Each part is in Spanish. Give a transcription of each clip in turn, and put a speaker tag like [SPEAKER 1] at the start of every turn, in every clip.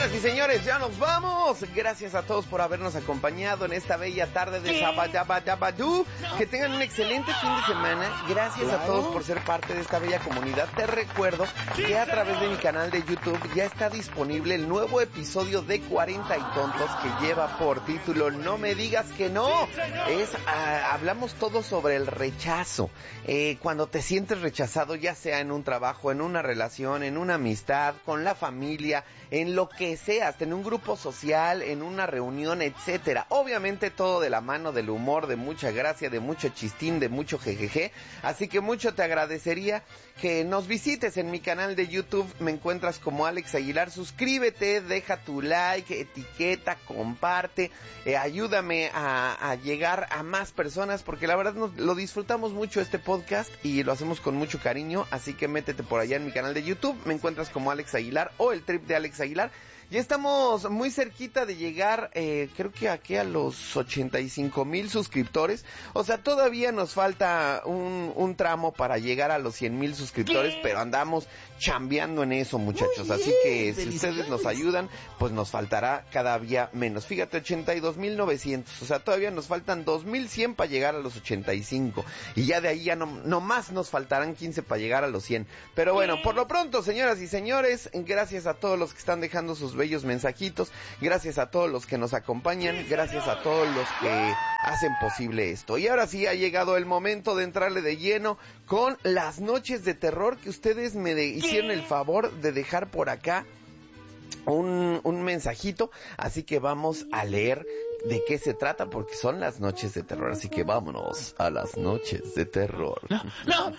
[SPEAKER 1] Señoras y señores, ya nos vamos. Gracias a todos por habernos acompañado en esta bella tarde de Sabadabadabadú. Que tengan un excelente fin de semana. Gracias a todos por ser parte de esta bella comunidad. Te recuerdo que a través de mi canal de YouTube ya está disponible el nuevo episodio de 40 y Tontos, que lleva por título No me digas que no. Hablamos todo sobre el rechazo. Cuando te sientes rechazado, ya sea en un trabajo, en una relación, en una amistad, con la familia, en lo que seas, en un grupo social, en una reunión, etcétera. Obviamente todo de la mano del humor, de mucha gracia, de mucho chistín, de mucho jejeje. Así que mucho te agradecería que nos visites en mi canal de YouTube. Me encuentras como Alex Aguilar. Suscríbete, deja tu like, etiqueta, comparte, ayúdame a llegar a más personas, porque la verdad lo disfrutamos mucho este podcast y lo hacemos con mucho cariño. Así que métete por allá en mi canal de YouTube. Me encuentras como Alex Aguilar o el trip de Alex Aguilar. Ya estamos muy cerquita de llegar, creo que aquí a los 85,000 suscriptores. O sea, todavía nos falta un tramo para llegar a los 100,000 suscriptores, pero andamos chambeando en eso, muchachos. Así que si ustedes nos ayudan, pues nos faltará cada día menos. Fíjate, 82,900. O sea, todavía nos faltan 2,100 para llegar a los 85. Y ya de ahí ya no más nos faltarán 15 para llegar a los 100. Pero bueno, por lo pronto, señoras y señores, gracias a todos los que están dejando sus bellos mensajitos, gracias a todos los que nos acompañan, gracias a todos los que hacen posible esto. Y ahora sí ha llegado el momento de entrarle de lleno con las noches de terror, que ustedes me hicieron el favor de dejar por acá un mensajito, así que vamos a leer de qué se trata, porque son las noches de terror, así que vámonos a las noches de terror. No.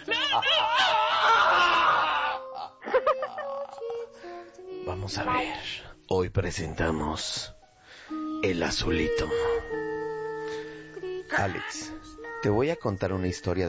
[SPEAKER 1] Vamos a ver. Hoy presentamos El Azulito. Alex, te voy a contar una historia